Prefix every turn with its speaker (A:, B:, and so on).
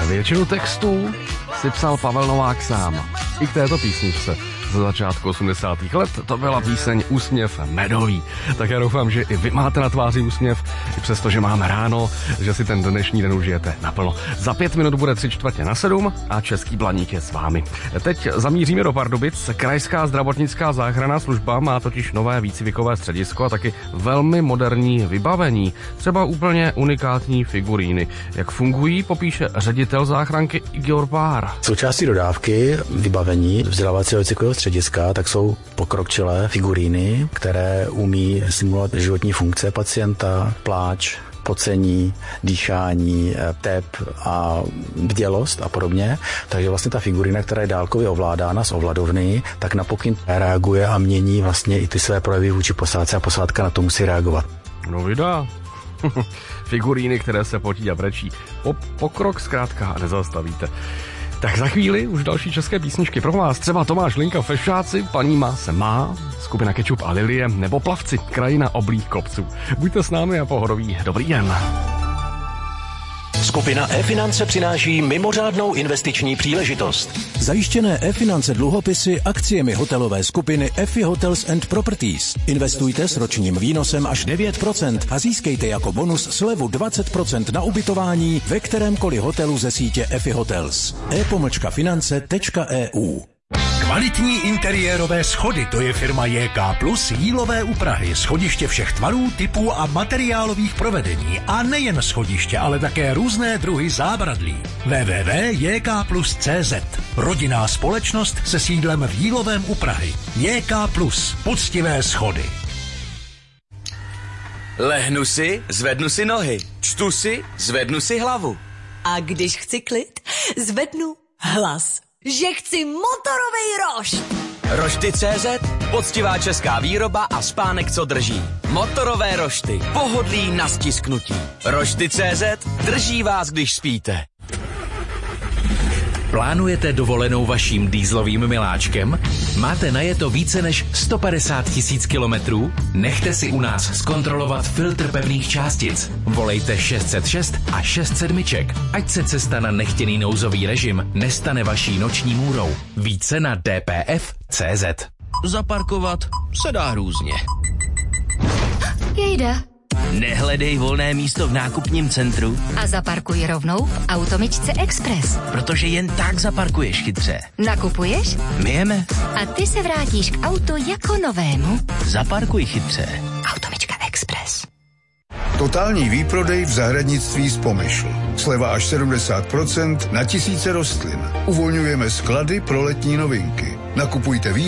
A: Většinu textů si psal Pavel Novák sám. I k této písničce ze začátku 80. let to byla píseň Úsměv medový. Tak já doufám, že i vy máte na tváři úsměv, i přesto, že máme ráno, že si ten dnešní den užijete naplno. Za 5 minut bude 6:45 a Český Blaník je s vámi. Teď zamíříme do Pardubic. Krajská zdravotnická záchranná služba má totiž nové výcvikové středisko a taky velmi moderní vybavení. Třeba úplně unikátní figuríny. Jak fungují, popíše ředitel záchranky Igor Pár.
B: Součástí dodávky vybavení vzdělávacího výcvikového střediska tak jsou pokročilé figuríny, které umí simulovat životní funkce pacienta, pláč, pocení, dýchání, tep a bdělost a podobně. Takže vlastně ta figurína, která je dálkově ovládána z ovladovny, tak na pokyn reaguje a mění vlastně i ty své projevy vůči posádce a posádka na to musí reagovat.
A: No vydá. Figuríny, které se potí a brečí. Pokrok zkrátka nezastavíte. Tak za chvíli už další české písničky pro vás. Třeba Tomáš Linka Fešáci, Paní má se má, skupina Kečup a Lilie, nebo Plavci, krajina oblých kopců. Buďte s námi a pohodový dobrý den.
C: Skupina E-finance přináší mimořádnou investiční příležitost.
D: Zajištěné E-finance dluhopisy akciemi hotelové skupiny EFI Hotels and Properties. Investujte s ročním výnosem až 9% a získejte jako bonus slevu 20% na ubytování ve kterémkoliv hotelu ze sítě EFI Hotels. e-finance.eu.
E: Kvalitní interiérové schody, to je firma JK Plus Jílové u Prahy. Schodiště všech tvarů, typů a materiálových provedení. A nejen schodiště, ale také různé druhy zábradlí. www.jkplus.cz. Rodinná společnost se sídlem v Jílovém u Prahy. JK Plus. Poctivé schody.
F: Lehnu si, zvednu si nohy. Čtu si, zvednu si hlavu.
G: A když chci klid, zvednu hlas. Že chci motorovej rošt.
F: Rošty.cz, poctivá česká výroba a spánek, co drží. Motorové rošty, pohodlí na stisknutí. Rošty.cz, drží vás, když spíte.
H: Plánujete dovolenou vaším dýzlovým miláčkem? Máte najeto více než 150 000 kilometrů? Nechte si u nás zkontrolovat filtr pevných částic. Volejte 606 a 67, ať se cesta na nechtěný nouzový režim nestane vaší noční můrou. Více na dpf.cz.
F: Zaparkovat se dá různě.
I: Jejda.
F: Nehledej volné místo v nákupním centru
I: A zaparkuj rovnou v Automičce Express.
F: protože jen tak zaparkuješ chytře.
I: Nakupuješ
F: My jeme.
I: a ty se vrátíš k autu jako novému.
F: Zaparkuj chytře.
I: Automička Express.
J: Totální výprodej v zahradnictví z Pomyšl. Sleva až 70% na tisíce rostlin. Uvolňujeme sklady pro letní novinky. Nakupujte